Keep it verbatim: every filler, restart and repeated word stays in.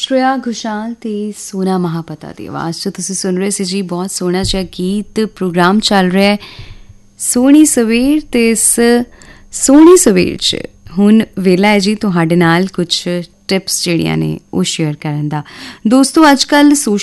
ਸ਼੍ਰੇਆ ਘੋਸ਼ਾਲ ਤੇ ਸੋਨਾ ਮਹਾਪਤਾ ਦੀ ਆਵਾਜ਼ 'ਚ ਤੁਸੀਂ ਸੁਣ ਰਹੇ ਸੀ ਜੀ ਬਹੁਤ ਸੋਹਣਾ ਜਿਹਾ ਗੀਤ। ਪ੍ਰੋਗਰਾਮ ਚੱਲ ਰਿਹਾ ਹੈ ਸੋਹਣੀ ਸਵੇਰ ਤੇ ਇਸ ਸੋਹਣੀ ਸਵੇਰ 'ਚ ਹੁਣ ਵੇਲਾ ਹੈ ਜੀ ਤੁਹਾਡੇ ਨਾਲ ਕੁਛ ਟਿਪਸ ਜਿਹੜੀਆਂ ਨੇ ਉਹ ਸ਼ੇਅਰ ਕਰਨ ਦਾ। ਦੋਸਤੋ ਅੱਜ ਕੱਲ੍ਹ ਸੋਸ਼ਲ